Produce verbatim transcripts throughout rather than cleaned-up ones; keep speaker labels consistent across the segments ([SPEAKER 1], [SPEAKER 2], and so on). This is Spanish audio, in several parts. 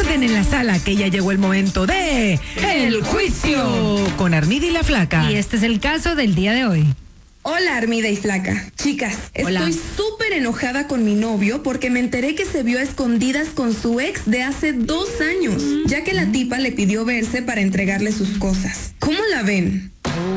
[SPEAKER 1] orden en la sala, que ya llegó el momento de El Juicio con Armida y la Flaca.
[SPEAKER 2] Y este es el caso del día de hoy.
[SPEAKER 3] Hola, Armida y Flaca. Chicas,
[SPEAKER 1] Hola.
[SPEAKER 3] estoy súper enojada con mi novio porque me enteré que se vio a escondidas con su ex de hace dos años, ya que la tipa le pidió verse para entregarle sus cosas. ¿Cómo la ven?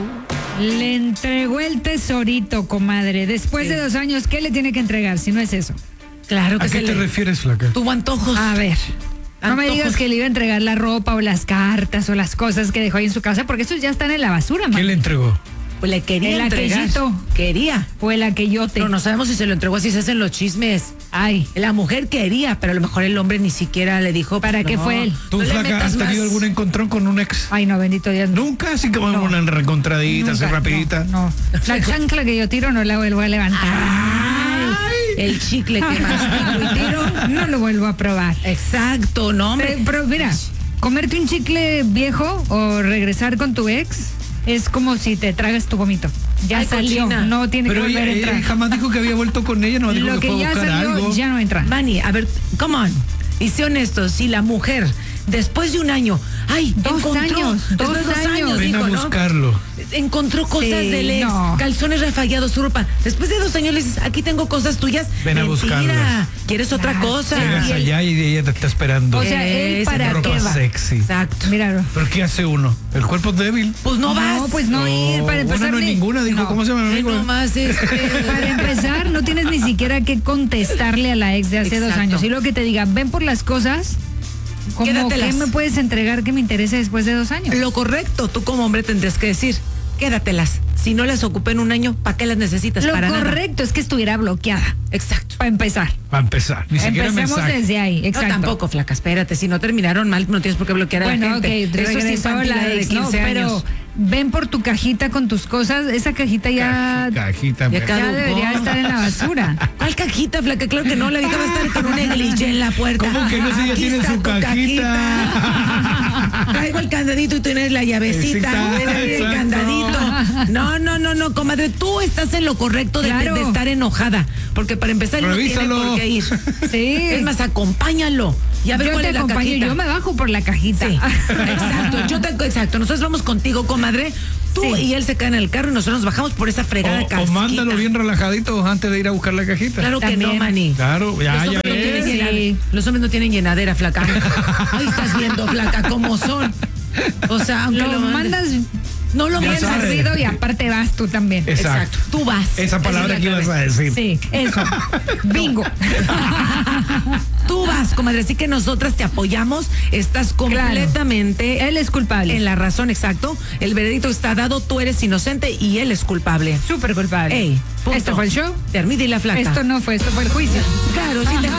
[SPEAKER 2] Le entregó el tesorito, comadre. Después
[SPEAKER 1] Sí.
[SPEAKER 2] de dos años, ¿qué le tiene que entregar si no es eso?
[SPEAKER 1] Claro que
[SPEAKER 4] ¿A qué
[SPEAKER 1] se
[SPEAKER 4] te
[SPEAKER 1] le...
[SPEAKER 4] refieres, Flaca?
[SPEAKER 1] Tuvo antojos.
[SPEAKER 2] A ver. No me
[SPEAKER 1] Antojos.
[SPEAKER 2] digas que le iba a entregar la ropa o las cartas o las cosas que dejó ahí en su casa, porque esos ya están en la basura,
[SPEAKER 4] ¿Quién
[SPEAKER 2] man.
[SPEAKER 4] le entregó?
[SPEAKER 1] Pues le quería
[SPEAKER 2] El
[SPEAKER 1] entregar.
[SPEAKER 2] aquellito.
[SPEAKER 1] Quería.
[SPEAKER 2] O el aquellote.
[SPEAKER 1] Pero no sabemos si se lo entregó, así se hacen los chismes.
[SPEAKER 2] Ay.
[SPEAKER 1] La mujer quería, pero a lo mejor el hombre ni siquiera le dijo.
[SPEAKER 2] ¿Para
[SPEAKER 1] pues,
[SPEAKER 2] qué
[SPEAKER 1] no,
[SPEAKER 2] fue él?
[SPEAKER 4] ¿Tú,
[SPEAKER 1] no le
[SPEAKER 4] Flaca,
[SPEAKER 1] metas
[SPEAKER 4] has tenido
[SPEAKER 1] más.
[SPEAKER 4] algún encontrón con un ex?
[SPEAKER 2] Ay, no, bendito Dios. no.
[SPEAKER 4] Nunca, así como
[SPEAKER 2] No.
[SPEAKER 4] una recontradita, así
[SPEAKER 2] Nunca,
[SPEAKER 4] rapidita.
[SPEAKER 2] No, no. La chancla que yo tiro no la vuelvo a levantar.
[SPEAKER 1] Ay, el chicle que mastico y tiro.
[SPEAKER 2] No lo vuelvo a probar.
[SPEAKER 1] Exacto, no, hombre.
[SPEAKER 2] Pero, pero mira, comerte un chicle viejo o regresar con tu ex es como si te tragas tu vómito. Ya
[SPEAKER 1] Ay,
[SPEAKER 2] salió,
[SPEAKER 1] cochina.
[SPEAKER 2] no tiene
[SPEAKER 4] Pero
[SPEAKER 2] que volver
[SPEAKER 4] ella,
[SPEAKER 2] a entrar.
[SPEAKER 4] ella jamás dijo que había vuelto con ella, no dijo
[SPEAKER 2] Lo
[SPEAKER 4] que
[SPEAKER 2] que
[SPEAKER 4] fue a
[SPEAKER 2] ya
[SPEAKER 4] buscar
[SPEAKER 2] salió
[SPEAKER 4] algo.
[SPEAKER 2] ya no entra.
[SPEAKER 1] Manny, a ver, come on. Y sé honesto, si la mujer, después de un año, ay,
[SPEAKER 2] Dos
[SPEAKER 1] encontró,
[SPEAKER 2] años,
[SPEAKER 1] después
[SPEAKER 2] dos
[SPEAKER 1] de dos
[SPEAKER 2] años.
[SPEAKER 1] años,
[SPEAKER 4] Ven
[SPEAKER 1] dijo,
[SPEAKER 4] a
[SPEAKER 1] ¿no?
[SPEAKER 4] buscarlo.
[SPEAKER 1] Encontró cosas
[SPEAKER 2] Sí,
[SPEAKER 1] del ex,
[SPEAKER 2] no.
[SPEAKER 1] calzones refallados, su ropa. Después de dos años le dices, aquí tengo cosas tuyas.
[SPEAKER 4] Ven a
[SPEAKER 1] Mentira,
[SPEAKER 4] buscarlas.
[SPEAKER 1] ¿quieres otra
[SPEAKER 2] Claro.
[SPEAKER 1] cosa?
[SPEAKER 4] Llegas
[SPEAKER 2] Y el-
[SPEAKER 4] allá y ella te está esperando.
[SPEAKER 2] O sea, él
[SPEAKER 1] Esa
[SPEAKER 2] para
[SPEAKER 4] ropa
[SPEAKER 2] qué va.
[SPEAKER 4] sexy.
[SPEAKER 1] Exacto.
[SPEAKER 2] Míralo.
[SPEAKER 4] ¿Pero qué hace uno? ¿El cuerpo es débil?
[SPEAKER 1] Pues no, vas.
[SPEAKER 2] No, pues no ir, para empezar.
[SPEAKER 4] Bueno, no hay
[SPEAKER 2] ni-
[SPEAKER 4] ninguna, dijo.
[SPEAKER 2] no.
[SPEAKER 4] ¿Cómo se llama mi
[SPEAKER 1] Ay,
[SPEAKER 4] amigo?
[SPEAKER 1] no más, este,
[SPEAKER 2] Para empezar, no tienes ni siquiera que contestarle a la ex de hace dos
[SPEAKER 1] Exacto.
[SPEAKER 2] años. Y lo que te diga, ven por las cosas, como
[SPEAKER 1] Quédatelas.
[SPEAKER 2] ¿qué me puedes entregar que me interese después de dos años?
[SPEAKER 1] Lo correcto, tú como hombre tendrías que decir, quédatelas. Si no las ocupé en un año, ¿para qué las necesitas?
[SPEAKER 2] Lo
[SPEAKER 1] Para nada.
[SPEAKER 2] correcto es que estuviera bloqueada,
[SPEAKER 1] Exacto.
[SPEAKER 2] para empezar.
[SPEAKER 4] Para empezar, ni siquiera
[SPEAKER 2] Empecemos
[SPEAKER 4] mensaje.
[SPEAKER 2] desde ahí, exacto.
[SPEAKER 1] No, tampoco, flaca, espérate. Si no terminaron mal, no tienes por qué bloquear a
[SPEAKER 2] Bueno,
[SPEAKER 1] la
[SPEAKER 2] ok,
[SPEAKER 1] gente. Eso es
[SPEAKER 2] regresó
[SPEAKER 1] infantil
[SPEAKER 2] la
[SPEAKER 1] de
[SPEAKER 2] ex, ¿no?
[SPEAKER 1] quince
[SPEAKER 2] Pero
[SPEAKER 1] años.
[SPEAKER 2] ven por tu cajita con tus cosas, esa cajita ya,
[SPEAKER 4] Cajita.
[SPEAKER 1] Ya
[SPEAKER 4] me-
[SPEAKER 1] cada-
[SPEAKER 2] ya debería
[SPEAKER 1] caducó.
[SPEAKER 2] estar en la basura.
[SPEAKER 1] ¿Cuál cajita, flaca? Claro que no, la vieja va a estar con un negligé en la puerta.
[SPEAKER 4] ¿Cómo que no? Si ella
[SPEAKER 1] Aquí
[SPEAKER 4] tiene
[SPEAKER 1] está
[SPEAKER 4] su
[SPEAKER 1] tu
[SPEAKER 4] cajita.
[SPEAKER 1] Traigo el candadito y tú tienes la llavecita.
[SPEAKER 4] Exacto,
[SPEAKER 1] Ven ahí el
[SPEAKER 4] exacto.
[SPEAKER 1] candadito. No, no, no, no, comadre, tú estás en lo correcto de,
[SPEAKER 2] Claro.
[SPEAKER 1] de estar enojada. Porque para empezar, él no tiene
[SPEAKER 4] Revísalo.
[SPEAKER 1] por qué ir.
[SPEAKER 2] Sí.
[SPEAKER 1] Es más, acompáñalo. Ya ves
[SPEAKER 2] Yo
[SPEAKER 1] cuál
[SPEAKER 2] te
[SPEAKER 1] es la
[SPEAKER 2] acompaño,
[SPEAKER 1] cajita.
[SPEAKER 2] yo me bajo por la cajita.
[SPEAKER 1] Sí, exacto, yo te, exacto. Nosotros vamos contigo, comadre. Tú
[SPEAKER 2] Sí.
[SPEAKER 1] y él se caen en el carro y nosotros nos bajamos por esa fregada
[SPEAKER 4] O, o
[SPEAKER 1] casquita.
[SPEAKER 4] mándalo bien relajadito antes de ir a buscar la cajita.
[SPEAKER 1] Claro que
[SPEAKER 2] También.
[SPEAKER 1] no, Manny.
[SPEAKER 4] Claro, ya,
[SPEAKER 1] Los
[SPEAKER 4] ya
[SPEAKER 1] hombres, no tienen
[SPEAKER 4] ves.
[SPEAKER 2] Sí.
[SPEAKER 1] llenadera. Los hombres no tienen llenadera, flaca. Ahí estás viendo, flaca, cómo son. O sea, aunque
[SPEAKER 2] Lo
[SPEAKER 1] lo, mandes-
[SPEAKER 2] mandas
[SPEAKER 1] no lo
[SPEAKER 4] Ya
[SPEAKER 2] bien
[SPEAKER 1] mandas.
[SPEAKER 4] sabe.
[SPEAKER 2] servido y aparte vas tú también.
[SPEAKER 4] Exacto.
[SPEAKER 1] Tú vas.
[SPEAKER 4] Esa palabra que ibas a decir.
[SPEAKER 2] Sí, eso. Bingo.
[SPEAKER 1] Tú vas, comadre. Así que nosotras te apoyamos. Estás completamente
[SPEAKER 2] Él es culpable.
[SPEAKER 1] en la razón, exacto. El veredicto está dado, tú eres inocente y él es culpable.
[SPEAKER 2] Súper culpable.
[SPEAKER 1] Ey, punto.
[SPEAKER 2] ¿Esto fue el show?
[SPEAKER 1] Te Armida y la Flaca.
[SPEAKER 2] Esto no fue, esto fue el juicio.
[SPEAKER 1] Claro, sí te